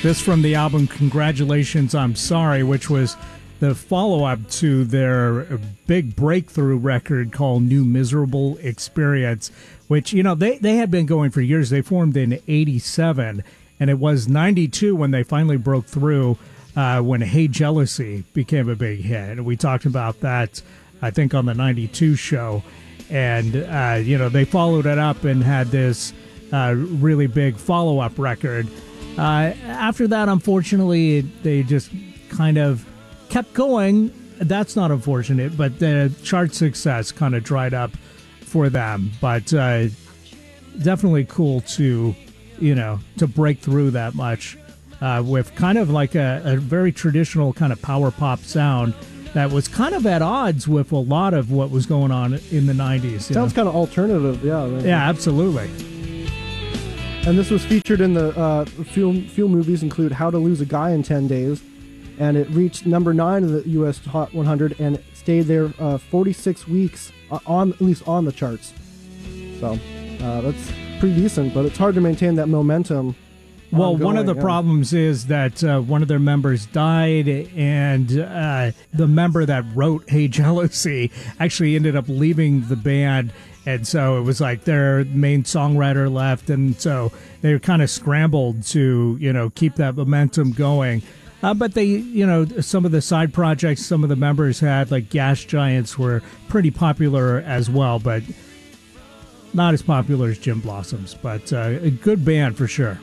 This from the album Congratulations, I'm Sorry, which was the follow-up to their big breakthrough record called New Miserable Experience, which, you know, they had been going for years. They formed in 87, and it was 92 when they finally broke through, when Hey Jealousy became a big hit. And we talked about that, I think, on the 92 show. And, you know, they followed it up and had this really big follow-up record. After that, unfortunately, they just kind of kept going. That's not unfortunate, but the chart success kind of dried up for them. But definitely cool to, you know, to break through that much with kind of like a very traditional kind of power pop sound that was kind of at odds with a lot of what was going on in the 90s. Sounds kind of alternative, yeah. Yeah, absolutely. And this was featured in the few movies include How to Lose a Guy in 10 Days, and it reached number 9 in the U.S. Hot 100 and stayed there 46 weeks, at least on the charts. So that's pretty decent, but it's hard to maintain that momentum. Well, ongoing, one of the problems is that one of their members died, and the member that wrote Hey Jealousy actually ended up leaving the band. And so it was like their main songwriter left, and so they were kind of scrambled to, you know, keep that momentum going. But they, you know, some of the side projects some of the members had, like Gas Giants, were pretty popular as well, but not as popular as Gin Blossoms. But a good band for sure.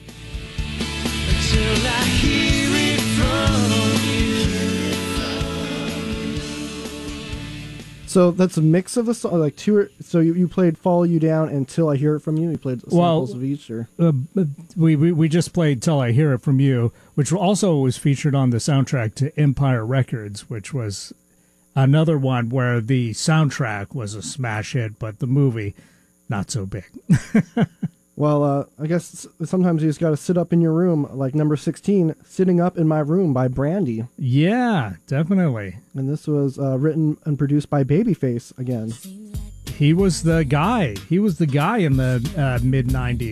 Until I hear it from you. So that's a mix of the song, like two. So you played "Follow You Down" and "Till I Hear It From You." You played samples of each, or we just played "Till I Hear It From You," which also was featured on the soundtrack to Empire Records, which was another one where the soundtrack was a smash hit, but the movie not so big. Well, I guess sometimes you just got to sit up in your room, like number 16, "Sitting Up in My Room" by Brandy. Yeah, definitely. And this was written and produced by Babyface again. He was the guy. He was the guy in the mid-90s.